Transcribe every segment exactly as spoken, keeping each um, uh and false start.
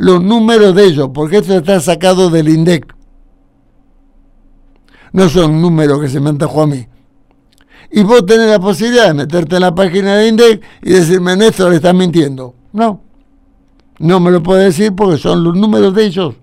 los números de ellos, porque esto está sacado del INDEC. No son números que se me antojó a mí. Y vos tenés la posibilidad de meterte en la página de INDEC y decirme, Néstor, le estás mintiendo. No, no me lo puede decir porque son los números de ellos.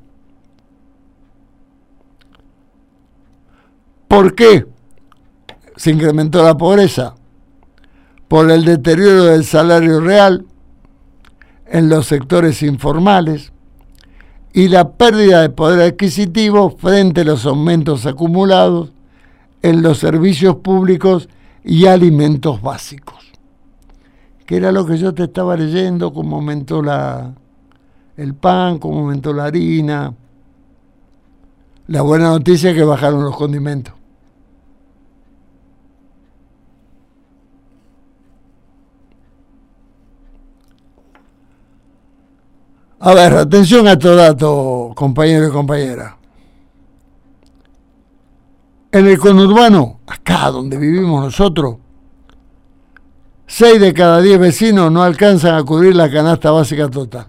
¿Por qué se incrementó la pobreza? Por el deterioro del salario real en los sectores informales y la pérdida de poder adquisitivo frente a los aumentos acumulados en los servicios públicos y alimentos básicos. Que era lo que yo te estaba leyendo, cómo aumentó la, el pan, cómo aumentó la harina. La buena noticia es que bajaron los condimentos. A ver, atención a estos datos, compañeros y compañeras. En el conurbano, acá donde vivimos nosotros, seis de cada diez vecinos no alcanzan a cubrir la canasta básica total.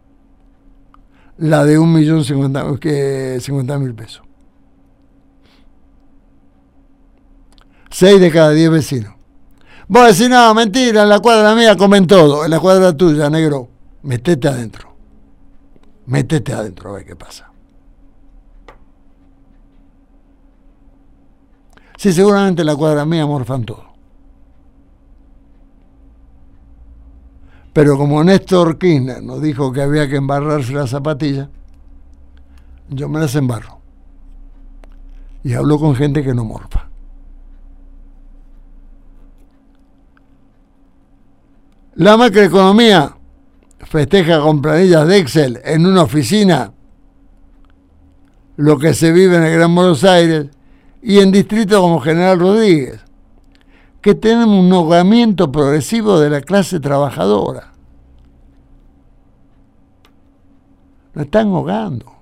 La de un millón cincuenta mil pesos. Seis de cada diez vecinos. Vos decís, no, mentira, en la cuadra mía comen todo, en la cuadra tuya, negro. Metete adentro. Métete adentro a ver qué pasa. Sí, seguramente en la cuadra mía morfan todo. Pero como Néstor Kirchner nos dijo que había que embarrarse las zapatillas, yo me las embarro. Y hablo con gente que no morfa. La macroeconomía festeja con planillas de Excel en una oficina lo que se vive en el Gran Buenos Aires y en distritos como General Rodríguez, que tenemos un ahogamiento progresivo de la clase trabajadora. Lo están ahogando.